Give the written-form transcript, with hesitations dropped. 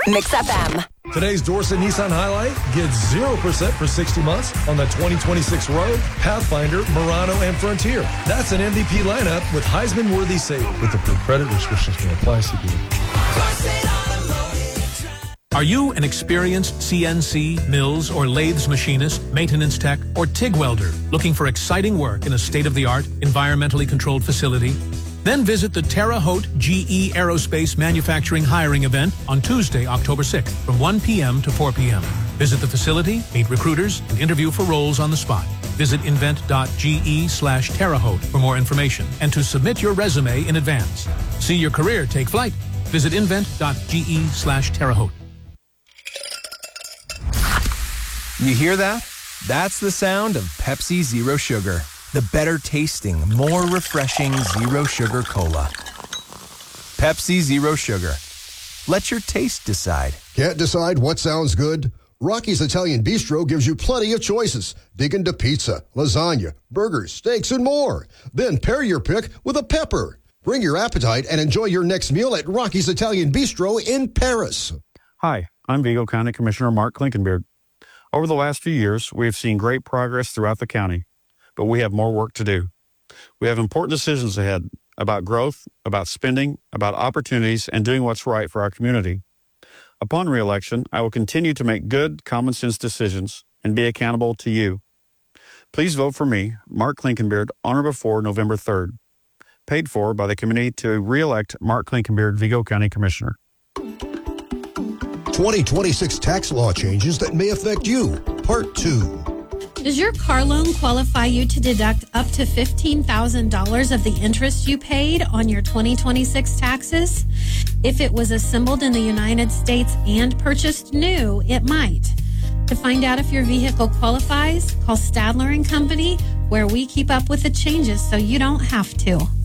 Mix FM. Today's Dorset Nissan Highlight gets 0% for 60 months on the 2026 Rogue, Pathfinder, Murano, and Frontier. That's an MVP lineup with Heisman-worthy savings. With approved credit restrictions may apply. Are you an experienced CNC, mills, or lathes machinist, maintenance tech, or TIG welder looking for exciting work in a state-of-the-art, environmentally controlled facility? Then visit the Terre Haute GE Aerospace Manufacturing Hiring Event on Tuesday, October 6th from 1 p.m. to 4 p.m. Visit the facility, meet recruiters, and interview for roles on the spot. Visit invent.ge/Terre Haute for more information and to submit your resume in advance. See your career take flight. Visit invent.ge/Terre Haute. You hear that? That's the sound of Pepsi Zero Sugar. The better tasting, more refreshing Zero Sugar Cola. Pepsi Zero Sugar. Let your taste decide. Can't decide what sounds good? Rocky's Italian Bistro gives you plenty of choices. Dig into pizza, lasagna, burgers, steaks, and more. Then pair your pick with a pepper. Bring your appetite and enjoy your next meal at Rocky's Italian Bistro in Paris. Hi, I'm Vigo County Commissioner Mark Klinkenbeard. Over the last few years, we have seen great progress throughout the county, but we have more work to do. We have important decisions ahead about growth, about spending, about opportunities, and doing what's right for our community. Upon re-election, I will continue to make good, common-sense decisions and be accountable to you. Please vote for me, Mark Klinkenbeard, on or before November 3rd. Paid for by the committee to re-elect Mark Klinkenbeard, Vigo County Commissioner. 2026 tax law changes that may affect you. Part 2. Does your car loan qualify you to deduct up to $15,000 of the interest you paid on your 2026 taxes? If it was assembled in the United States and purchased new, it might. To find out if your vehicle qualifies, call Stadler & Company, where we keep up with the changes so you don't have to.